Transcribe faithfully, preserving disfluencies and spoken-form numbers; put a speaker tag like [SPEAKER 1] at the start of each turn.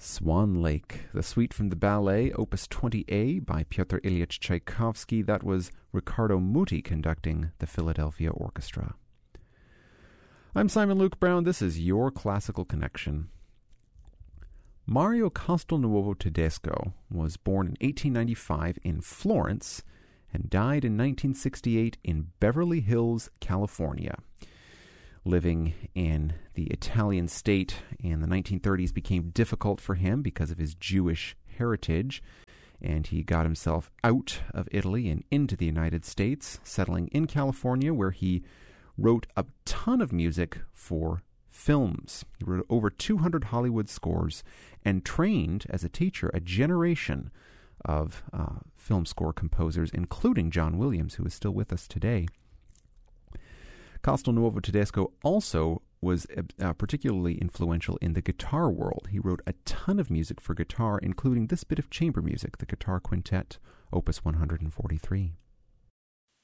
[SPEAKER 1] Swan Lake, the suite from the ballet, Opus twenty A by Pyotr Ilyich Tchaikovsky. That was Riccardo Muti conducting the Philadelphia Orchestra. I'm Simon Luke Brown. This is Your Classical Connection. Mario Castelnuovo Tedesco was born in eighteen ninety-five in Florence and died in nineteen sixty-eight in Beverly Hills, California. Living in the Italian state in the nineteen thirties became difficult for him because of his Jewish heritage, and he got himself out of Italy and into the United States, settling in California, where he wrote a ton of music for films. He wrote over two hundred Hollywood scores and trained as a teacher a generation of uh, film score composers, including John Williams, who is still with us today. Castelnuovo Tedesco also was uh, particularly influential in the guitar world. He wrote a ton of music for guitar, including this bit of chamber music, the Guitar Quintet, Opus one forty-three.